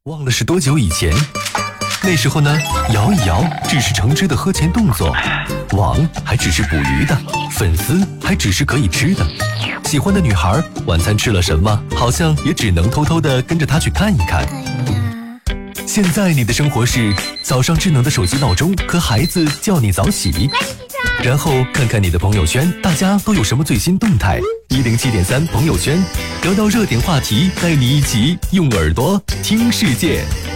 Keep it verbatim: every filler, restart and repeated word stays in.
忘了是多久以前，那时候呢，摇一摇只是橙汁的喝前动作，网还只是捕鱼的，粉丝还只是可以吃的。喜欢的女孩晚餐吃了什么，好像也只能偷偷的跟着她去看一看。现在你的生活是早上智能的手机闹钟和孩子叫你早起，然后看看你的朋友圈，大家都有什么最新动态。一零七点三朋友圈，聊聊热点话题，带你一起用耳朵听世界。